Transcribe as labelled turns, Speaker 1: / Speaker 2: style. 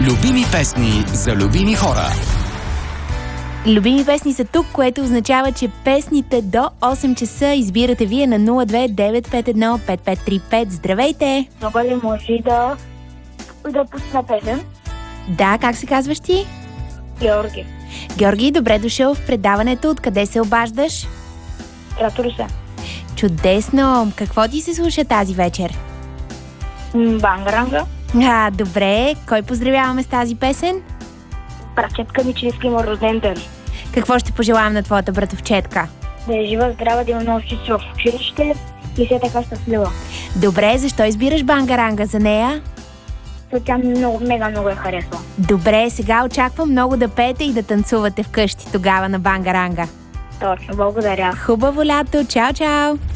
Speaker 1: Любими песни за любими хора.
Speaker 2: Любими песни са тук, което означава, че песните до 8 часа избирате вие на 02-951-5535. Здравейте!
Speaker 3: Мога ли може да пусна песен?
Speaker 2: Да, как се казваш ти?
Speaker 3: Георги.
Speaker 2: Георги, добре дошъл в предаването. Откъде се обаждаш?
Speaker 3: Ратуруса.
Speaker 2: Чудесно! Какво ти се слуша тази вечер?
Speaker 3: Бангаранга.
Speaker 2: Добре. Кой поздравяваме с тази песен?
Speaker 3: Братчетка ми, че има рожден ден.
Speaker 2: Какво ще пожелаем на твоята братовчетка?
Speaker 3: Да е жива, здрава, да има много чисто в училище и все така щастлива.
Speaker 2: Добре, защо избираш Бангаранга за нея?
Speaker 3: Тя мега много я харесва.
Speaker 2: Добре, сега очаквам много да пеете и да танцувате вкъщи тогава на Бангаранга.
Speaker 3: Точно, благодаря.
Speaker 2: Хубаво лято, чао, чао!